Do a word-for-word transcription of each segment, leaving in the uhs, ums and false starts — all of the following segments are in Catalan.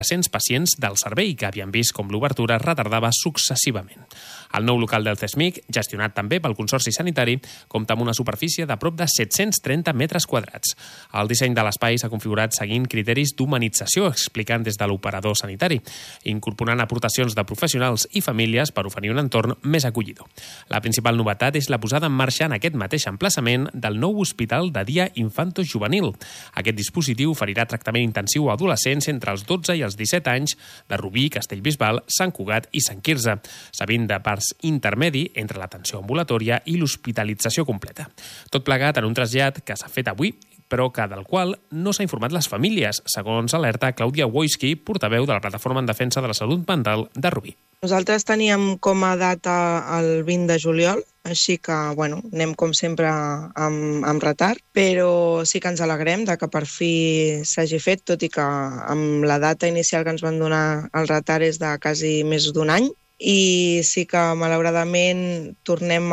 cents pacients del servei que havien vist com l'obertura es retardava successivament. El nou local del CESMIC, gestionat també pel Consorci Sanitari, compta amb una superfície de prop de set-cents trenta metres quadrats. El disseny de l'espai s'ha configurat seguint criteris d'humanització, explicant des de l'operador sanitari, incorporant aportacions de professionals i famílies per oferir un entorn més acollidor. La principal novetat és la posada en marxa en aquest mateix emplaçament del nou Hospital de Dia Infanto-Juvenil. Aquest dispositiu oferirà tractament intensiu a adolescents entre els dotze i els disset anys de Rubí, Castellbisbal, Sant Cugat i Sant Quirze, servint de parts intermedi entre l'atenció ambulatòria i l'hospitalització completa. Tot plegat en un trasllat que s'ha fet avui, però que del qual no s'ha informat les famílies, segons alerta Clàudia Wojski, portaveu de la Plataforma en Defensa de la Salut Mental de Rubí. Nosaltres teníem com a data el vint de juliol, així que, bueno, anem com sempre amb, amb retard, però sí que ens alegrem de que per fi s'hagi fet, tot i que amb la data inicial que ens van donar el retard és de quasi més d'un any, i sí que malauradament tornem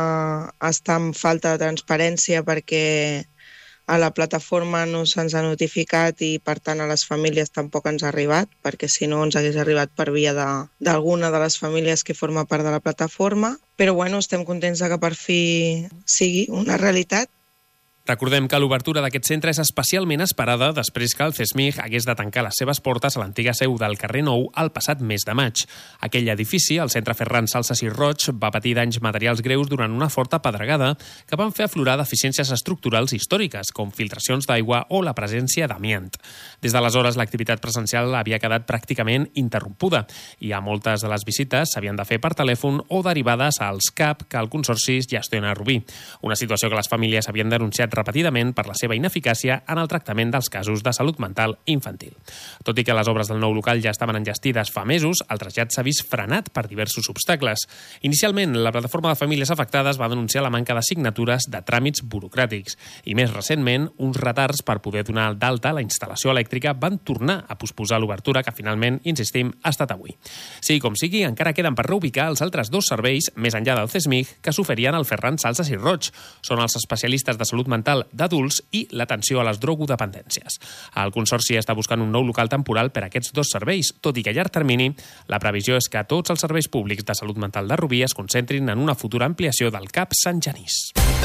a estar en falta de transparència perquè a la plataforma no se'ns ha notificat i, per tant, a les famílies tampoc ens ha arribat, perquè si no ens hagués arribat per via d'alguna de, de les famílies que forma part de la plataforma. Però, bueno, estem contents que per fi sigui una realitat. Recordem que l'obertura d'aquest centre és especialment esperada després que el CESMIC hagués de tancar les seves portes a l'antiga seu del carrer Nou el passat mes de maig. Aquell edifici, el centre Ferran Salsas i Roig, va patir danys materials greus durant una forta pedregada que van fer aflorar deficiències estructurals històriques, com filtracions d'aigua o la presència d'amiant. Des d'aleshores, l'activitat presencial havia quedat pràcticament interrompuda i a moltes de les visites s'havien de fer per telèfon o derivades als C A P que el Consorci gestiona a Rubí. Una situació que les famílies havien denunciat repetidament per la seva ineficàcia en el tractament dels casos de salut mental infantil. Tot i que les obres del nou local ja estaven enllestides fa mesos, el trasllat s'ha vist frenat per diversos obstacles. Inicialment, la plataforma de famílies afectades va denunciar la manca de signatures de tràmits burocràtics i, més recentment, uns retards per poder donar d'alta la instal·lació elèctrica van tornar a posposar l'obertura que finalment, insistim, ha estat avui. Sigui com sigui, encara queden per reubicar els altres dos serveis, més enllà del CESMIC, que s'oferien al Ferran Salsas i Roig. Són els especialistes de salut mental d'adults i l'atenció a les drogodependències. El Consorci està buscant un nou local temporal per a aquests dos serveis, tot i que a llarg termini la previsió és que tots els serveis públics de salut mental de Rubí es concentrin en una futura ampliació del C A P Sant Genís.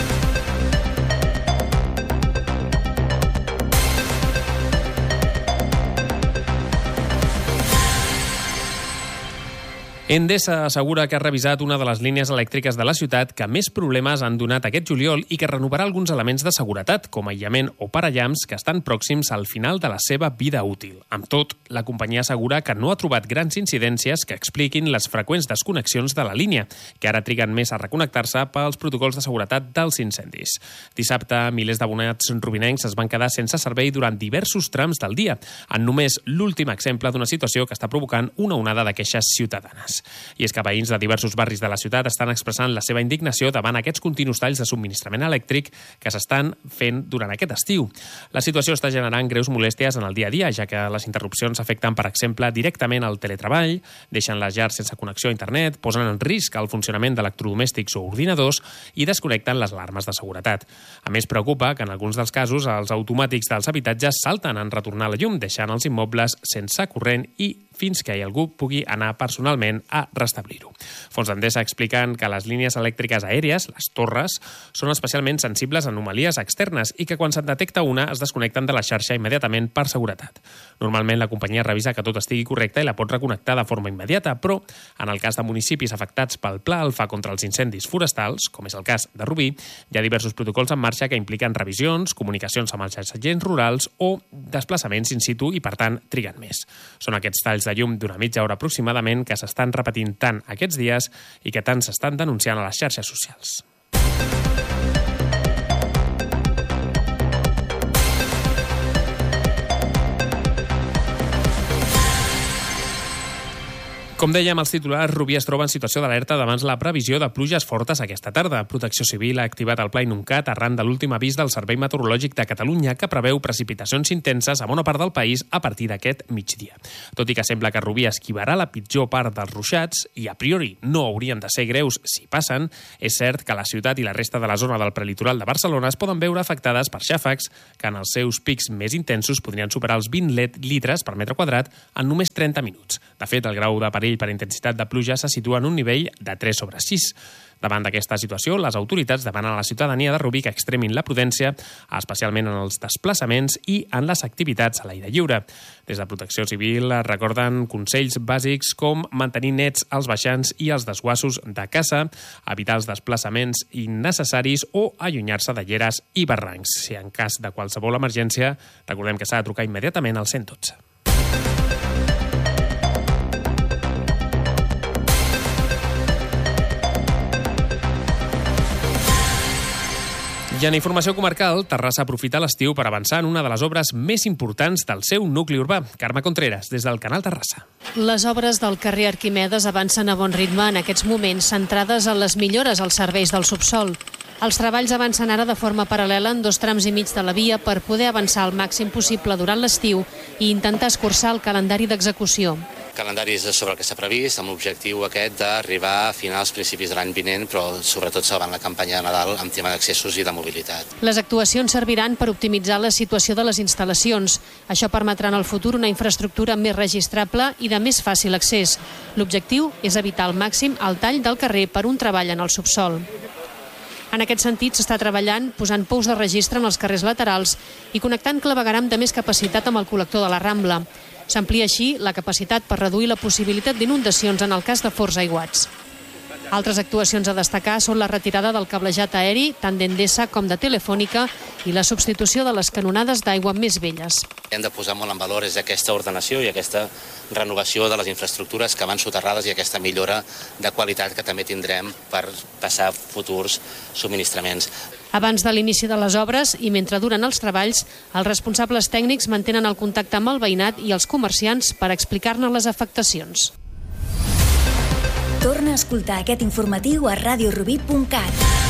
Endesa assegura que ha revisat una de les línies elèctriques de la ciutat que més problemes han donat aquest juliol i que renovarà alguns elements de seguretat, com aïllament o parallamps, que estan pròxims al final de la seva vida útil. Amb tot, la companyia assegura que no ha trobat grans incidències que expliquin les freqüents desconnexions de la línia, que ara triguen més a reconnectar-se pels protocols de seguretat dels incendis. Dissabte, milers d'abonats rubinencs es van quedar sense servei durant diversos trams del dia, en només l'últim exemple d'una situació que està provocant una onada de queixes ciutadanes. I és que veïns de diversos barris de la ciutat estan expressant la seva indignació davant aquests continus talls de subministrament elèctric que s'estan fent durant aquest estiu. La situació està generant greus molèsties en el dia a dia, ja que les interrupcions afecten, per exemple, directament el teletreball, deixen les llars sense connexió a internet, posen en risc el funcionament d'electrodomèstics o ordinadors i desconnecten les alarmes de seguretat. A més, preocupa que en alguns dels casos els automàtics dels habitatges salten en retornar la llum, deixant els immobles sense corrent i fins que algú pugui anar personalment a restablir-ho. Fons d'Endesa expliquen que les línies elèctriques aèries, les torres, són especialment sensibles a anomalies externes i que quan se'n detecta una es desconnecten de la xarxa immediatament per seguretat. Normalment la companyia revisa que tot estigui correcte i la pot reconnectar de forma immediata, però en el cas de municipis afectats pel Pla Alfa contra els incendis forestals, com és el cas de Rubí, hi ha diversos protocols en marxa que impliquen revisions, comunicacions amb els agents rurals o desplaçaments in situ i, per tant, triguen més. Són aquests talls de llum d'una mitja hora aproximadament que s'estan repetint tant aquests dies i que tant s'estan denunciant a les xarxes socials. Com dèiem, els titulars, Rubí es troba en situació d'alerta davant la previsió de pluges fortes aquesta tarda. Protecció Civil ha activat el Pla Inuncat arran de l'últim avís del Servei Meteorològic de Catalunya que preveu precipitacions intenses a bona part del país a partir d'aquest migdia. Tot i que sembla que Rubí esquivarà la pitjor part dels ruixats i a priori no haurien de ser greus si passen, és cert que la ciutat i la resta de la zona del prelitoral de Barcelona es poden veure afectades per xàfecs que en els seus pics més intensos podrien superar els vint litres per metre quadrat en només trenta minuts. De fet, el grau de perill per intensitat de pluja se situa en un nivell de tres sobre sis. Davant d'aquesta situació, les autoritats demanen a la ciutadania de Rubí que extremin la prudència, especialment en els desplaçaments i en les activitats a l'aire lliure. Des de Protecció Civil recorden consells bàsics com mantenir nets els baixants i els desguassos de casa, evitar els desplaçaments innecessaris o allunyar-se de lleres i barrancs. Si en cas de qualsevol emergència, recordem que s'ha de trucar immediatament al cent dotze. I en informació comarcal, Terrassa aprofita l'estiu per avançar en una de les obres més importants del seu nucli urbà. Carme Contreras, des del Canal Terrassa. Les obres del carrer Arquimedes avancen a bon ritme en aquests moments, centrades en les millores als serveis del subsol. Els treballs avancen ara de forma paral·lela en dos trams i mig de la via per poder avançar al màxim possible durant l'estiu i intentar escurçar el calendari d'execució. El calendari és sobre el que s'ha previst, amb l'objectiu aquest d'arribar a finals, principis de l'any vinent, però sobretot salvant la campanya de Nadal amb tema d'accessos i de mobilitat. Les actuacions serviran per optimitzar la situació de les instal·lacions. Això permetrà en el futur una infraestructura més registrable i de més fàcil accés. L'objectiu és evitar al màxim el tall del carrer per un treball en el subsol. En aquest sentit, s'està treballant posant pous de registre en els carrers laterals i connectant clavegueram de més capacitat amb el col·lector de la Rambla. S'amplia així la capacitat per reduir la possibilitat d'inundacions en el cas de forts aiguats. Altres actuacions a destacar són la retirada del cablejat aeri, tant d'Endesa com de Telefònica, i la substitució de les canonades d'aigua més velles. Hem de posar molt en valor és aquesta ordenació i aquesta renovació de les infraestructures que van soterrades i aquesta millora de qualitat que també tindrem per passar futurs subministraments. Abans de l'inici de les obres i mentre duren els treballs, els responsables tècnics mantenen el contacte amb el veïnat i els comerciants per explicar-ne les afectacions. Torna a escoltar aquest informatiu a radiorubí punt cat.